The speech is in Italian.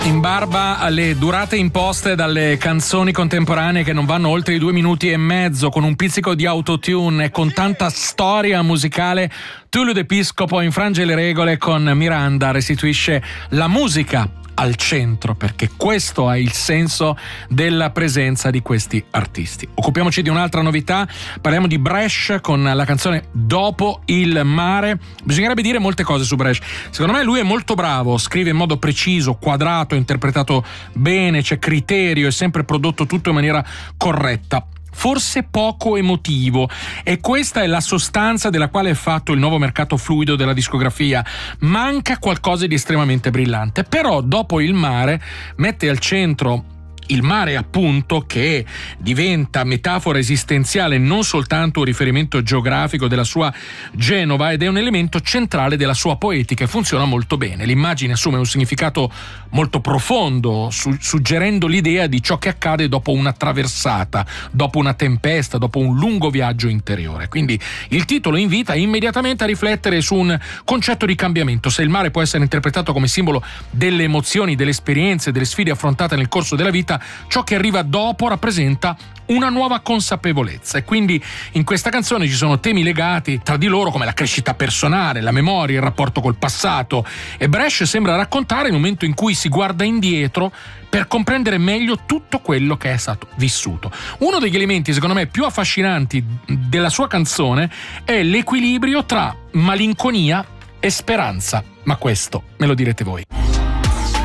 In barba alle durate imposte dalle canzoni contemporanee che non vanno oltre i 2 minuti e mezzo, con un pizzico di autotune e con tanta storia musicale, Tullio D'Episcopo infrange le regole con Miranda, restituisce la musica al centro, perché questo è il senso della presenza di questi artisti. Occupiamoci di un'altra novità, parliamo di Bresh con la canzone Dopo il mare. Bisognerebbe dire molte cose su Bresh. Secondo me lui è molto bravo, scrive in modo preciso, quadrato, interpretato bene, c'è criterio, è sempre prodotto tutto in maniera corretta. Forse poco emotivo, e questa è la sostanza della quale è fatto il nuovo mercato fluido della discografia. Manca qualcosa di estremamente brillante, però Dopo il mare mette al centro il mare, appunto, che diventa metafora esistenziale, non soltanto un riferimento geografico della sua Genova, ed è un elemento centrale della sua poetica e funziona molto bene. L'immagine assume un significato molto profondo, suggerendo l'idea di ciò che accade dopo una traversata, dopo una tempesta, dopo un lungo viaggio interiore. Quindi il titolo invita immediatamente a riflettere su un concetto di cambiamento. Se il mare può essere interpretato come simbolo delle emozioni, delle esperienze, delle sfide affrontate nel corso della vita, ciò che arriva dopo rappresenta una nuova consapevolezza, e quindi in questa canzone ci sono temi legati tra di loro come la crescita personale, la memoria, il rapporto col passato, e Bresh sembra raccontare il momento in cui si guarda indietro per comprendere meglio tutto quello che è stato vissuto. Uno degli elementi secondo me più affascinanti della sua canzone è l'equilibrio tra malinconia e speranza, ma questo me lo direte voi.